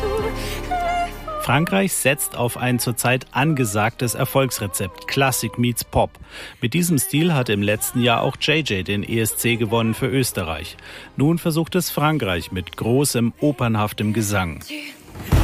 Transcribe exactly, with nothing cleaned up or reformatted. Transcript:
Frankreich setzt auf ein zurzeit angesagtes Erfolgsrezept, Classic meets Pop. Mit diesem Stil hatte im letzten Jahr auch J J den E S C gewonnen für Österreich. Nun versucht es Frankreich mit großem, opernhaftem Gesang.